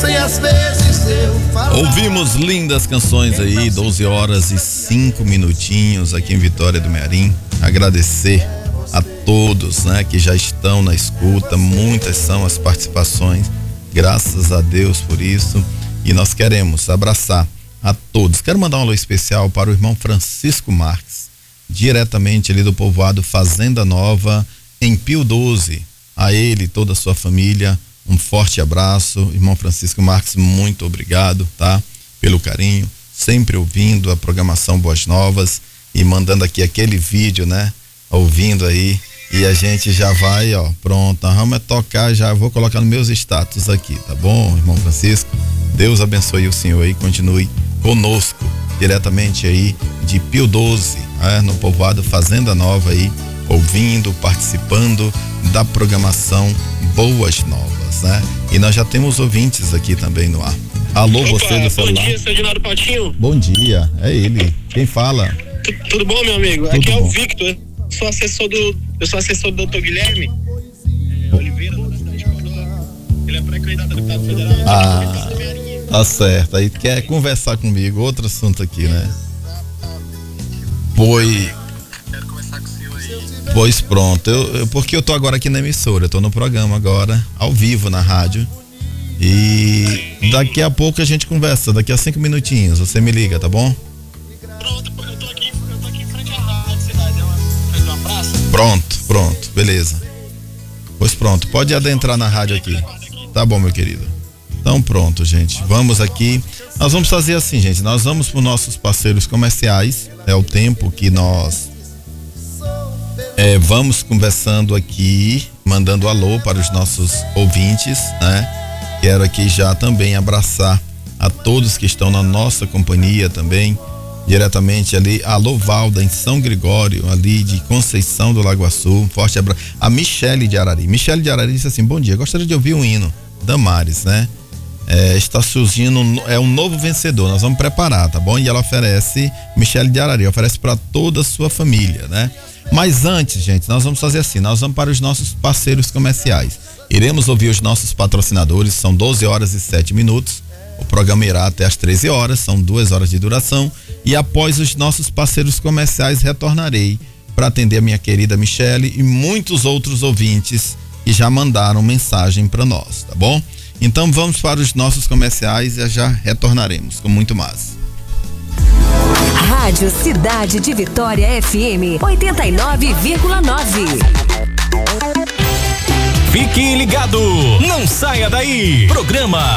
esquecem às vezes eu falar. Ouvimos lindas canções aí, 12 horas e 5 minutinhos aqui em Vitória do Mearim. Agradecer a todos, né, que já estão na escuta. Muitas são as participações, graças a Deus por isso. E nós queremos abraçar a todos. Quero mandar um alô especial para o irmão Francisco Marques, diretamente ali do povoado Fazenda Nova, em Pio 12. A ele e toda a sua família, um forte abraço. Irmão Francisco Marques, muito obrigado, tá? Pelo carinho, sempre ouvindo a programação Boas Novas e mandando aqui aquele vídeo, né? Ouvindo aí, e a gente já vai, ó, pronto, nós vamos tocar, já vou colocar nos meus status aqui, tá bom, irmão Francisco? Deus abençoe o senhor aí, continue conosco, diretamente aí de Pio 12, no povoado Fazenda Nova aí, ouvindo, participando da programação Boas Novas, né? E nós já temos ouvintes aqui também no ar. Alô, opa, você do celular. Bom dia, seu Edinaldo Patinho. Bom dia, é ele. Quem fala? Tudo bom, meu amigo? Tudo aqui é bom. o Victor, eu sou assessor do Dr. Guilherme Oliveira, da cidade de Córdoba. Ele é pré-candidato a deputado federal. Tá certo. Aí quer conversar comigo, outro assunto aqui, né? Quero conversar com o senhor aí. Pois pronto, porque eu tô agora aqui na emissora, eu tô no programa agora, ao vivo na rádio. E daqui a pouco a gente conversa, daqui a 5 minutinhos, você me liga, tá bom? Pronto, eu tô aqui em frente à rádio cidade, frente a uma praça. Pronto, beleza. Pois pronto, pode adentrar na rádio aqui. Tá bom, meu querido. Então pronto, gente, vamos aqui. Nós vamos fazer assim, gente, nós vamos para os nossos parceiros comerciais. É o tempo que nós vamos conversando aqui, mandando alô para os nossos ouvintes, né? Quero aqui já também abraçar a todos que estão na nossa companhia também, diretamente ali, alô Valda, em São Gregório, ali de Conceição do Lagoaçu, um forte abraço. A Michele de Arari disse assim: bom dia, gostaria de ouvir um hino, Damares, né? Está surgindo, um novo vencedor, nós vamos preparar, tá bom? E ela oferece, Michele de Arari, oferece para toda a sua família, né? Mas antes, gente, nós vamos fazer assim, nós vamos para os nossos parceiros comerciais. Iremos ouvir os nossos patrocinadores, são 12 horas e 7 minutos. O programa irá até às 13 horas, são 2 horas de duração. E após os nossos parceiros comerciais, retornarei para atender a minha querida Michele e muitos outros ouvintes que já mandaram mensagem para nós, tá bom? Então vamos para os nossos comerciais e já retornaremos com muito mais. Rádio Cidade de Vitória FM 89,9. Fique ligado, não saia daí. Programa